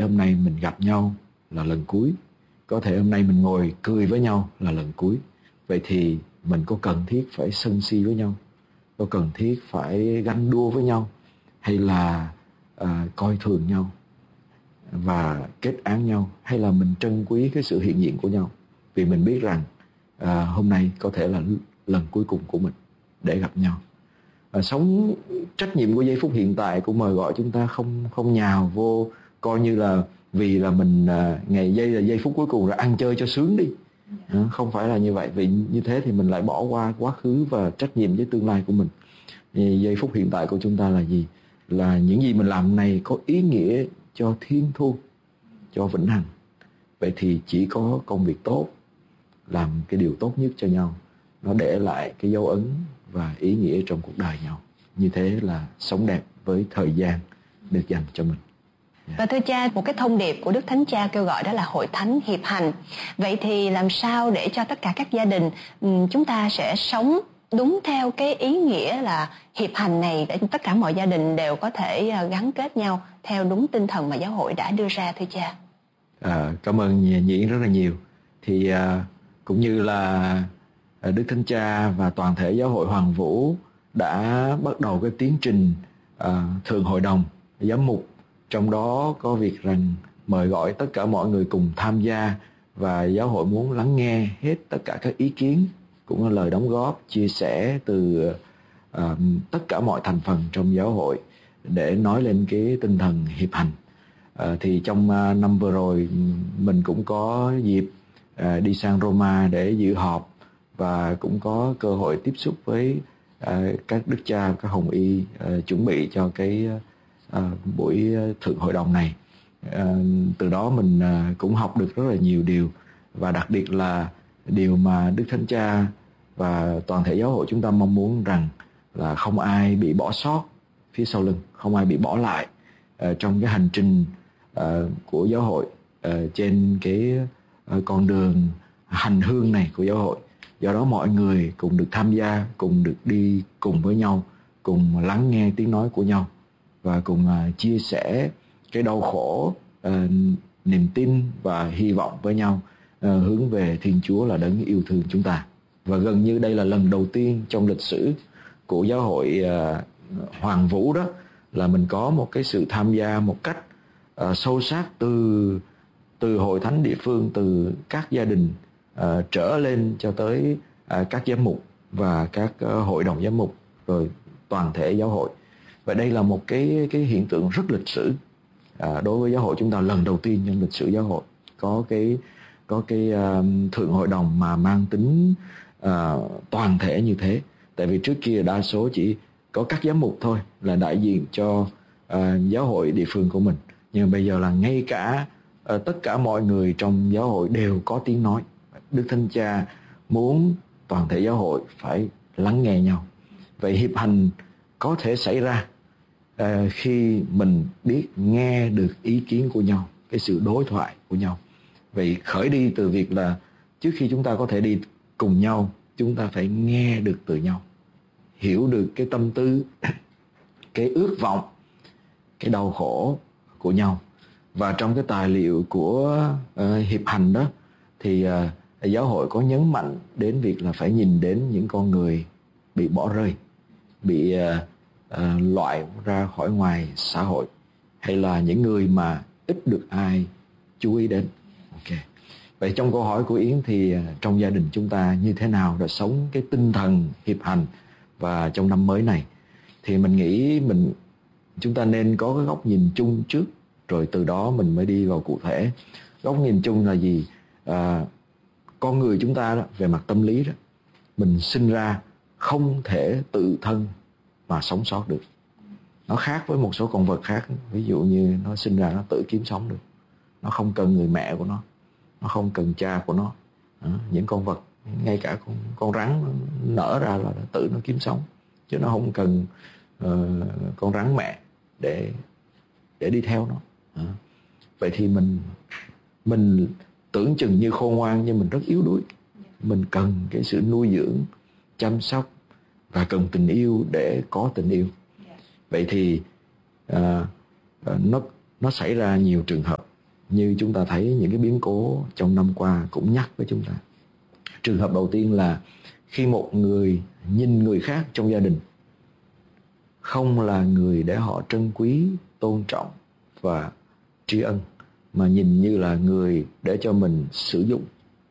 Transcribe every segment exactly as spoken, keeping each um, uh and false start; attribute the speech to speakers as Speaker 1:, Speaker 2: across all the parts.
Speaker 1: hôm nay mình gặp nhau là lần cuối, có thể hôm nay mình ngồi cười với nhau là lần cuối. Vậy thì mình có cần thiết phải sân si với nhau, có cần thiết phải ganh đua với nhau, hay là à, coi thường nhau và kết án nhau, hay là mình trân quý cái sự hiện diện của nhau, vì mình biết rằng à, hôm nay có thể là lần cuối cùng của mình để gặp nhau. À, sống trách nhiệm của giây phút hiện tại cũng mời gọi chúng ta không không nhào vô coi như là vì là mình à, ngày giây là giây phút cuối cùng rồi ăn chơi cho sướng đi. À, không phải là như vậy, vì như thế thì mình lại bỏ qua quá khứ và trách nhiệm với tương lai của mình. Thì giây phút hiện tại của chúng ta là gì? Là những gì mình làm này có ý nghĩa cho thiên thu, cho vĩnh hằng. Vậy thì chỉ có công việc tốt, làm cái điều tốt nhất cho nhau, nó để lại cái dấu ấn và ý nghĩa trong cuộc đời nhau. Như thế là sống đẹp với thời gian được dành cho mình.
Speaker 2: Và thưa cha, một cái thông điệp của Đức Thánh Cha kêu gọi đó là hội thánh hiệp hành. Vậy thì làm sao để cho tất cả các gia đình chúng ta sẽ sống đúng theo cái ý nghĩa là hiệp hành này, để tất cả mọi gia đình đều có thể gắn kết nhau theo đúng tinh thần mà giáo hội đã đưa ra, thưa cha?
Speaker 1: À, cảm ơn Nhĩ Yến rất là nhiều. Thì à, cũng như là Đức Thánh Cha và toàn thể giáo hội Hoàng Vũ đã bắt đầu cái tiến trình à, Thượng Hội đồng Giám mục, trong đó có việc rằng mời gọi tất cả mọi người cùng tham gia, và giáo hội muốn lắng nghe hết tất cả các ý kiến, cũng là lời đóng góp, chia sẻ từ uh, tất cả mọi thành phần trong giáo hội để nói lên cái tinh thần hiệp hành. Uh, thì trong uh, năm vừa rồi mình cũng có dịp uh, đi sang Roma để dự họp, và cũng có cơ hội tiếp xúc với uh, các đức cha, các hồng y uh, chuẩn bị cho cái uh, buổi thượng hội đồng này. Uh, từ đó mình uh, cũng học được rất là nhiều điều, và đặc biệt là điều mà Đức Thánh Cha và toàn thể giáo hội chúng ta mong muốn rằng là không ai bị bỏ sót phía sau lưng, không ai bị bỏ lại uh, trong cái hành trình uh, của giáo hội uh, trên cái uh, con đường hành hương này của giáo hội. Do đó mọi người cùng được tham gia, cùng được đi cùng với nhau, cùng lắng nghe tiếng nói của nhau, và cùng uh, chia sẻ cái đau khổ, uh, niềm tin và hy vọng với nhau, uh, hướng về Thiên Chúa là đấng yêu thương chúng ta. Và gần như đây là lần đầu tiên trong lịch sử của giáo hội uh, Hoàng Vũ đó là mình có một cái sự tham gia một cách uh, sâu sát từ từ hội thánh địa phương, từ các gia đình uh, trở lên cho tới uh, các giám mục và các uh, hội đồng giám mục, rồi toàn thể giáo hội. Và đây là một cái cái hiện tượng rất lịch sử uh, đối với giáo hội chúng ta, lần đầu tiên trong lịch sử giáo hội có cái có cái uh, thượng hội đồng mà mang tính uh, toàn thể như thế. Tại vì trước kia đa số chỉ có các giám mục thôi là đại diện cho uh, giáo hội địa phương của mình, nhưng bây giờ là ngay cả uh, tất cả mọi người trong giáo hội đều có tiếng nói. Đức Thánh Cha muốn toàn thể giáo hội phải lắng nghe nhau. Vậy hiệp hành có thể xảy ra uh, khi mình biết nghe được ý kiến của nhau, cái sự đối thoại của nhau. Vậy khởi đi từ việc là trước khi chúng ta có thể đi cùng nhau, chúng ta phải nghe được từ nhau, hiểu được cái tâm tư, cái ước vọng, cái đau khổ của nhau. Và trong cái tài liệu của uh, hiệp hành đó thì uh, giáo hội có nhấn mạnh đến việc là phải nhìn đến những con người bị bỏ rơi, bị uh, uh, loại ra khỏi ngoài xã hội, hay là những người mà ít được ai chú ý đến. Ok. Vậy trong câu hỏi của Yến thì uh, trong gia đình chúng ta như thế nào để sống cái tinh thần hiệp hành? Và trong năm mới này thì mình nghĩ mình chúng ta nên có cái góc nhìn chung trước, rồi từ đó mình mới đi vào cụ thể. Góc nhìn chung là gì? À, con người chúng ta đó, về mặt tâm lý đó, mình sinh ra không thể tự thân mà sống sót được. Nó khác với một số con vật khác. Ví dụ như nó sinh ra nó tự kiếm sống được, nó không cần người mẹ của nó, nó không cần cha của nó. À, những con vật, ngay cả con, con rắn nở ra là tự nó kiếm sống, chứ nó không cần uh, con rắn mẹ để để đi theo nó. À, vậy thì mình mình tưởng chừng như khôn ngoan, nhưng mình rất yếu đuối. Mình cần cái sự nuôi dưỡng, chăm sóc, và cần tình yêu để có tình yêu. Vậy thì uh, uh, nó nó xảy ra nhiều trường hợp. như chúng ta thấy những cái biến cố trong năm qua cũng nhắc với chúng ta. Trường hợp đầu tiên là khi một người nhìn người khác trong gia đình không là người để họ trân quý, tôn trọng và tri ân, mà nhìn như là người để cho mình sử dụng,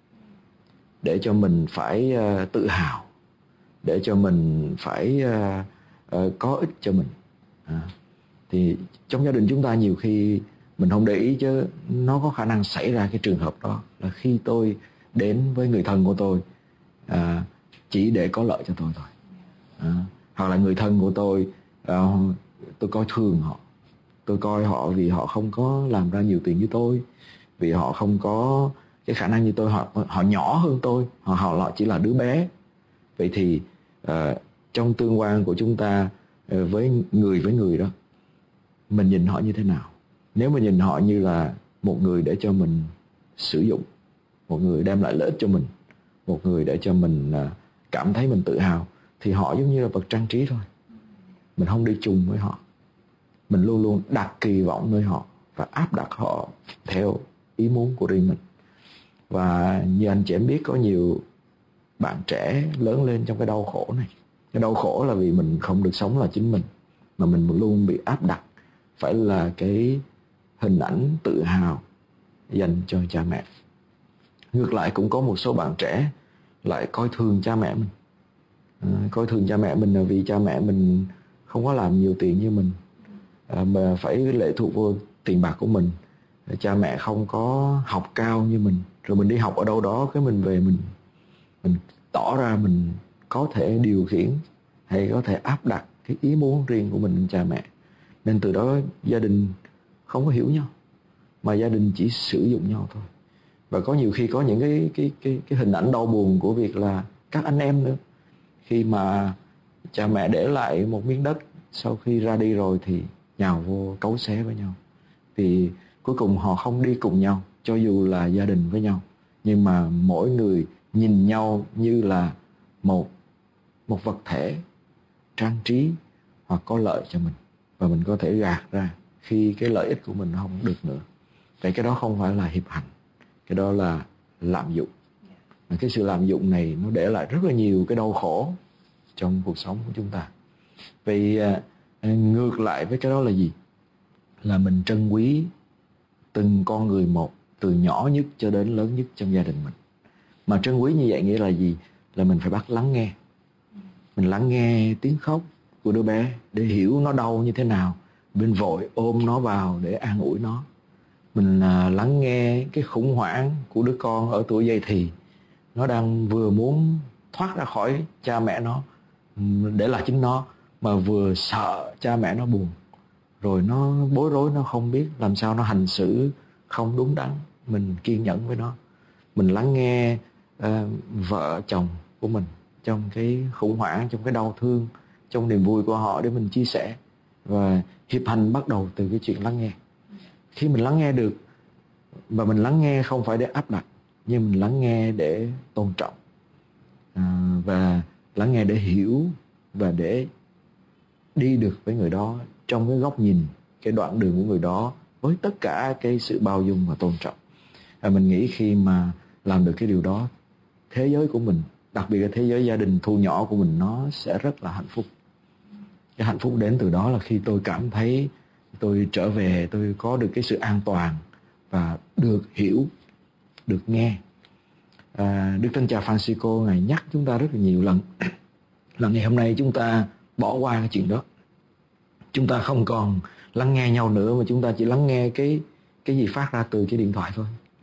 Speaker 1: để cho mình phải uh, tự hào, để cho mình phải uh, uh, có ích cho mình. À, thì trong gia đình chúng ta nhiều khi mình không để ý, chứ nó có khả năng xảy ra cái trường hợp đó là khi tôi đến với người thân của tôi à, chỉ để có lợi cho tôi thôi. À, hoặc là người thân của tôi à, tôi coi thường họ, tôi coi họ vì họ không có làm ra nhiều tiền như tôi, vì họ không có cái khả năng như tôi, họ họ nhỏ hơn tôi, họ họ chỉ là đứa bé. Vậy thì à, trong tương quan của chúng ta à, với người với người đó, mình nhìn họ như thế nào? Nếu mà nhìn họ như là một người để cho mình sử dụng, một người đem lại lợi ích cho mình, một người để cho mình cảm thấy mình tự hào, thì họ giống như là vật trang trí thôi. Mình không đi chung với họ, mình luôn luôn đặt kỳ vọng nơi họ và áp đặt họ theo ý muốn của riêng mình. Và như anh chị em biết, có nhiều bạn trẻ lớn lên trong cái đau khổ này. Cái đau khổ là vì mình không được sống là chính mình, mà mình luôn bị áp đặt phải là cái hình ảnh tự hào dành cho cha mẹ. Ngược lại cũng có một số bạn trẻ lại coi thường cha mẹ mình. À, coi thường cha mẹ mình là vì cha mẹ mình không có làm nhiều tiền như mình, à, mà phải lệ thuộc vô tiền bạc của mình. Cha mẹ không có học cao như mình, rồi mình đi học ở đâu đó, cái mình về mình mình tỏ ra mình có thể điều khiển hay có thể áp đặt cái ý muốn riêng của mình lên cha mẹ. Nên từ đó gia đình không có hiểu nhau, mà gia đình chỉ sử dụng nhau thôi. Và có nhiều khi có những cái cái cái cái hình ảnh đau buồn của việc là các anh em nữa, khi mà cha mẹ để lại một miếng đất, sau khi ra đi rồi thì nhào vô cấu xé với nhau. Thì cuối cùng họ không đi cùng nhau, cho dù là gia đình với nhau, nhưng mà mỗi người nhìn nhau như là một một vật thể trang trí hoặc có lợi cho mình, và mình có thể gạt ra khi cái lợi ích của mình không được nữa. Vậy cái đó không phải là hiệp hành, cái đó là lạm dụng. Và cái sự lạm dụng này nó để lại rất là nhiều cái đau khổ trong cuộc sống của chúng ta. Vì à, ngược lại với cái đó là gì? Là mình trân quý từng con người một, từ nhỏ nhất cho đến lớn nhất trong gia đình mình. Mà trân quý như vậy nghĩa là gì? Là mình phải bắt lắng nghe. Mình lắng nghe tiếng khóc của đứa bé để hiểu nó đau như thế nào, mình vội ôm nó vào để an ủi nó. Mình à, lắng nghe cái khủng hoảng của đứa con ở tuổi dậy thì, nó đang vừa muốn thoát ra khỏi cha mẹ nó để là chính nó, mà vừa sợ cha mẹ nó buồn, rồi nó bối rối, nó không biết làm sao nó hành xử không đúng đắn. Mình kiên nhẫn với nó. Mình lắng nghe uh, vợ chồng của mình trong cái khủng hoảng, trong cái đau thương, trong niềm vui của họ để mình chia sẻ. Và hiệp hành bắt đầu từ cái chuyện lắng nghe. Khi mình lắng nghe được, và mình lắng nghe không phải để áp đặt, nhưng mình lắng nghe để tôn trọng, à, và lắng nghe để hiểu, và để đi được với người đó trong cái góc nhìn, cái đoạn đường của người đó với tất cả cái sự bao dung và tôn trọng. Và mình nghĩ khi mà làm được cái điều đó, thế giới của mình, đặc biệt là thế giới gia đình thu nhỏ của mình, nó sẽ rất là hạnh phúc. Cái hạnh phúc đến từ đó là khi tôi cảm thấy tôi trở về, tôi có được cái sự an toàn và được hiểu, được nghe. À, Đức Thánh Cha Francisco Ngài nhắc chúng ta rất là nhiều lần là ngày hôm nay chúng ta bỏ qua cái chuyện đó. Chúng ta không còn lắng nghe nhau nữa, mà chúng ta chỉ lắng nghe cái cái gì phát ra từ cái điện thoại thôi.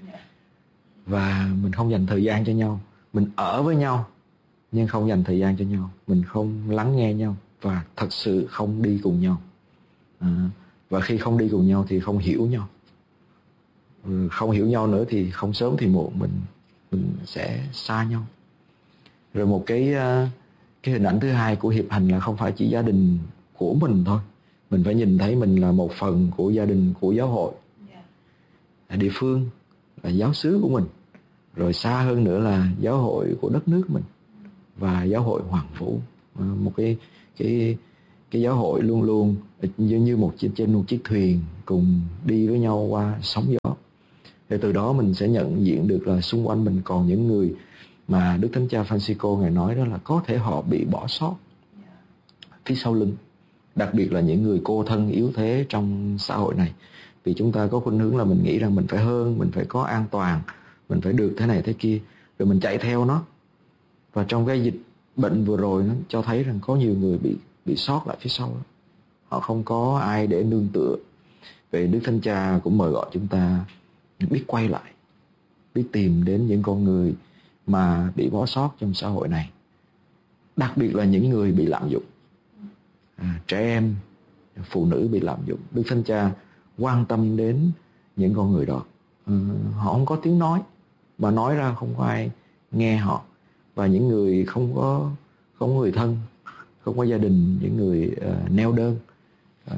Speaker 1: Và mình không dành thời gian cho nhau. Mình ở với nhau nhưng không dành thời gian cho nhau. Mình không lắng nghe nhau và thật sự không đi cùng nhau. À, và khi không đi cùng nhau thì không hiểu nhau. Không hiểu nhau nữa thì không sớm thì muộn mình mình sẽ xa nhau. Rồi một cái cái hình ảnh thứ hai của hiệp hành là không phải chỉ gia đình của mình thôi. Mình phải nhìn thấy mình là một phần của gia đình, của giáo hội, là địa phương, là giáo xứ của mình. Rồi xa hơn nữa là giáo hội của đất nước mình và giáo hội Hoàng Vũ. Một cái cái cái giáo hội luôn luôn như, như một trên một chiếc thuyền cùng đi với nhau qua sóng gió. Để từ đó mình sẽ nhận diện được là xung quanh mình còn những người mà Đức Thánh Cha Francisco Ngài nói đó là có thể họ bị bỏ sót phía sau lưng. Đặc biệt là những người cô thân yếu thế trong xã hội này. Vì chúng ta có khuynh hướng là mình nghĩ rằng mình phải hơn, mình phải có an toàn, mình phải được thế này thế kia, rồi mình chạy theo nó. Và trong cái dịch bệnh vừa rồi nó cho thấy rằng có nhiều người bị bị sót lại phía sau đó. Họ không có ai để nương tựa. Vậy Đức Thánh Cha cũng mời gọi chúng ta biết quay lại, biết tìm đến những con người mà bị bỏ sót trong xã hội này. Đặc biệt là những người bị lạm dụng, à, trẻ em, phụ nữ bị lạm dụng. Đức Thánh Cha quan tâm đến những con người đó. Ừ, họ không có tiếng nói, mà nói ra không có ai nghe họ. Và những người không có không có người thân, không có gia đình, những người uh, neo đơn. Uh,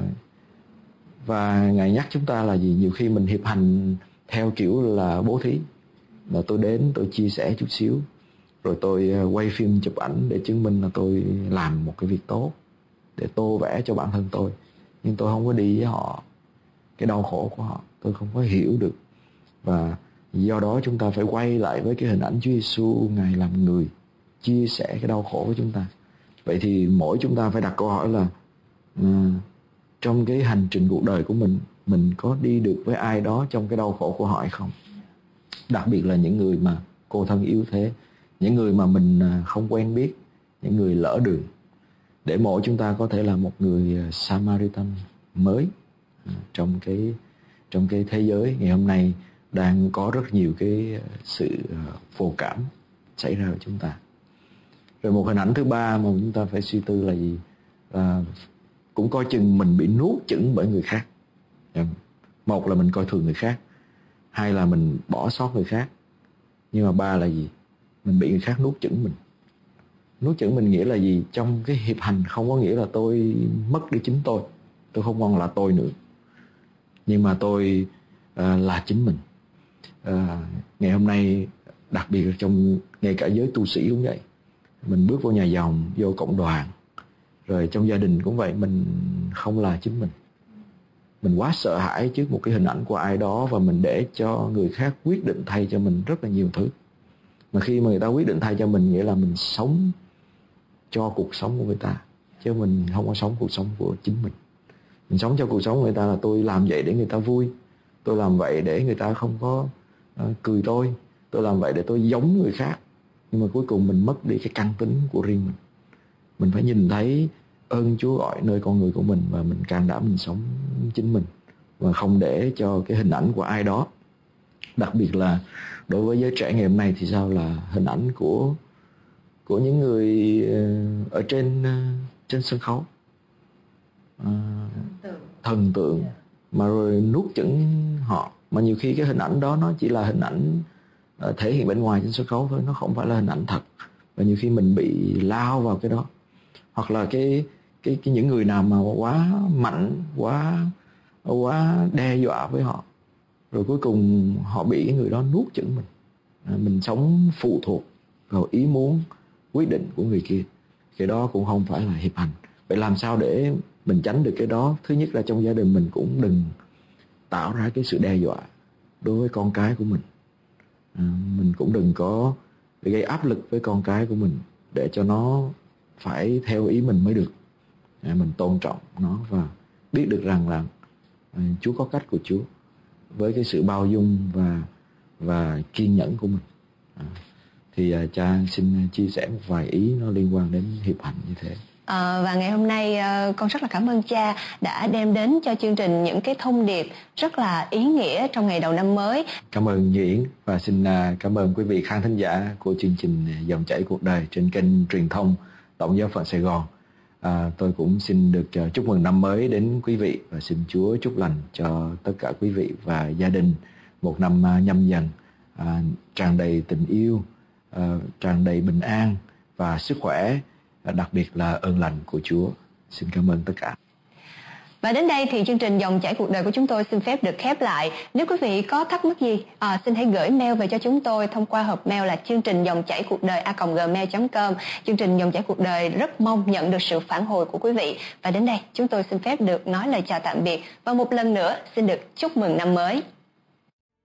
Speaker 1: và Ngài nhắc chúng ta là gì? Nhiều khi mình hiệp hành theo kiểu là bố thí, là tôi đến tôi chia sẻ chút xíu, rồi tôi quay phim chụp ảnh để chứng minh là tôi làm một cái việc tốt, để tô vẽ cho bản thân tôi. Nhưng tôi không có đi với họ cái đau khổ của họ, tôi không có hiểu được. Và do đó chúng ta phải quay lại với cái hình ảnh Chúa Giêsu, Ngài làm người, chia sẻ cái đau khổ của chúng ta. Vậy thì mỗi chúng ta phải đặt câu hỏi là uh, trong cái hành trình cuộc đời của mình, mình có đi được với ai đó trong cái đau khổ của họ hay không? Đặc biệt là những người mà cô thân yếu thế, những người mà mình không quen biết, những người lỡ đường. Để mỗi chúng ta có thể là một người Samaritan mới trong cái trong cái thế giới ngày hôm nay đang có rất nhiều cái sự vô cảm xảy ra với chúng ta. Rồi một hình ảnh thứ ba mà chúng ta phải suy tư là gì? À, cũng coi chừng mình bị nuốt chửng bởi người khác. Một là mình coi thường người khác, hai là mình bỏ sót người khác, nhưng mà ba là gì? Mình bị người khác nuốt chửng mình. Nuốt chửng mình nghĩa là gì? Trong cái hiệp hành không có nghĩa là tôi mất đi chính tôi, tôi không còn là tôi nữa, nhưng mà tôi uh, là chính mình. Uh, ngày hôm nay, đặc biệt là trong ngay cả giới tu sĩ cũng vậy, mình bước vô nhà dòng, vô cộng đoàn, rồi trong gia đình cũng vậy, mình không là chính mình. Mình quá sợ hãi trước một cái hình ảnh của ai đó, và mình để cho người khác quyết định thay cho mình rất là nhiều thứ. Mà khi mà người ta quyết định thay cho mình, nghĩa là mình sống cho cuộc sống của người ta, chứ mình không có sống cuộc sống của chính mình. Mình sống cho cuộc sống của người ta là tôi làm vậy để người ta vui, tôi làm vậy để người ta không có uh, cười tôi, tôi làm vậy để tôi giống người khác. Nhưng mà cuối cùng mình mất đi cái căn tính của riêng mình. Mình phải nhìn thấy ơn Chúa gọi nơi con người của mình, và mình can đảm mình sống chính mình, và không để cho cái hình ảnh của ai đó. Đặc biệt là đối với giới trẻ ngày hôm nay thì sao, là hình ảnh của của những người ở trên trên sân khấu, à, thần tượng, mà rồi nuốt chửng họ. Mà nhiều khi cái hình ảnh đó nó chỉ là hình ảnh thể hiện bên ngoài trên sân khấu thôi, nó không phải là hình ảnh thật. Và nhiều khi mình bị lao vào cái đó. Hoặc là cái cái cái những người nào mà quá mạnh, quá quá đe dọa với họ, rồi cuối cùng họ bị cái người đó nuốt chửng mình. À, mình sống phụ thuộc vào ý muốn, quyết định của người kia. Cái đó cũng không phải là hiệp hành. Vậy làm sao để mình tránh được cái đó? Thứ nhất là trong gia đình mình cũng đừng tạo ra cái sự đe dọa đối với con cái của mình. À, mình cũng đừng có gây áp lực với con cái của mình để cho nó phải theo ý mình mới được. À, mình tôn trọng nó và biết được rằng là à, Chúa có cách của Chúa với cái sự bao dung và và kiên nhẫn của mình. À, thì à, cha xin chia sẻ một vài ý nó liên quan đến hiệp hành như thế.
Speaker 2: À, và ngày hôm nay con rất là cảm ơn cha đã đem đến cho chương trình những cái thông điệp rất là ý nghĩa trong ngày đầu năm mới.
Speaker 1: Cảm ơn Như Yến, và xin cảm ơn quý vị khán thính giả của chương trình Dòng chảy cuộc đời trên kênh truyền thông Tổng giáo phận Sài Gòn. À, tôi cũng xin được chúc mừng năm mới đến quý vị, và xin Chúa chúc lành cho tất cả quý vị và gia đình một năm nhâm dần à, tràn đầy tình yêu, à, tràn đầy bình an và sức khỏe, đặc biệt là ơn lành của Chúa. Xin cảm ơn tất cả.
Speaker 2: Và đến đây thì chương trình Dòng chảy cuộc đời của chúng tôi xin phép được khép lại. Nếu quý vị có thắc mắc gì, à, xin hãy gửi mail về cho chúng tôi thông qua hộp mail là chương trình dòng chảy cuộc đời a còng gmail chấm com. Chương trình Dòng chảy cuộc đời rất mong nhận được sự phản hồi của quý vị. Và đến đây chúng tôi xin phép được nói lời chào tạm biệt, và một lần nữa xin được chúc mừng năm mới.